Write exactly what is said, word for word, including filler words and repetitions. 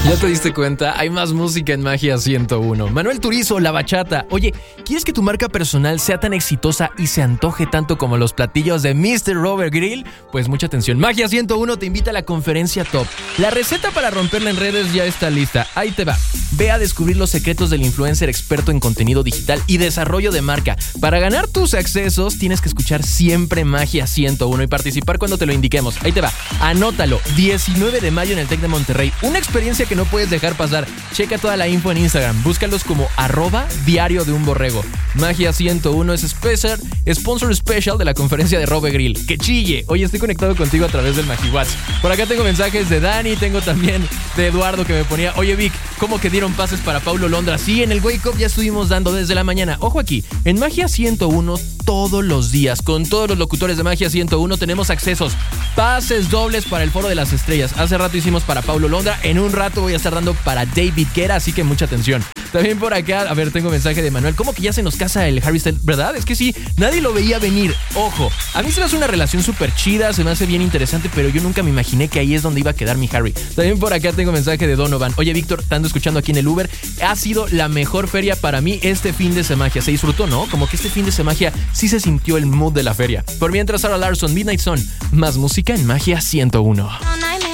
¿Ya te diste cuenta? Hay más música en Magia ciento uno. Manuel Turizo, La Bachata. Oye, ¿quieres que tu marca personal sea tan exitosa y se antoje tanto como los platillos de mister Robert Grill? Pues mucha atención. Magia ciento uno te invita a la conferencia Top. La receta para romperla en redes ya está lista. Ahí te va. Ve a descubrir los secretos del influencer experto en contenido digital y desarrollo de marca. Para ganar tus accesos, tienes que escuchar siempre Magia ciento uno y participar cuando te lo indiquemos. Ahí te va. Anótalo. diecinueve de mayo en el Tec de Monterrey. Una experiencia que no puedes dejar pasar. Checa toda la info en Instagram. Búscalos como arroba diario de un borrego. Magia ciento uno es special, sponsor special de la conferencia de Robert Grill. ¡Que chille! Hoy estoy conectado contigo a través del MagiWatts. Por acá tengo mensajes de Dani, tengo también de Eduardo que me ponía: oye Vic, ¿cómo que dieron pases para Paulo Londra? Sí, en el Wake Up ya estuvimos dando desde la mañana. Ojo aquí, en Magia ciento uno todos los días, con todos los locutores de Magia ciento uno tenemos accesos, pases dobles para el Foro de las Estrellas. Hace rato hicimos para Paulo Londra, en un rato voy a estar dando para David Guetta, así que mucha atención. También por acá, a ver, tengo mensaje de Manuel. ¿Cómo que ya se nos casa el Harry Styles? ¿Verdad? Es que sí, nadie lo veía venir. Ojo, a mí se me hace una relación súper chida, se me hace bien interesante, pero yo nunca me imaginé que ahí es donde iba a quedar mi Harry. También por acá tengo mensaje de Donovan. Oye, Víctor, te ando escuchando aquí en el Uber. Ha sido la mejor feria para mí este fin de Semagia. Se disfrutó, ¿no? Como que este fin de Semagia sí se sintió el mood de la feria. Por mientras, Sarah Larson, Midnight Sun. Más música en Magia ciento uno.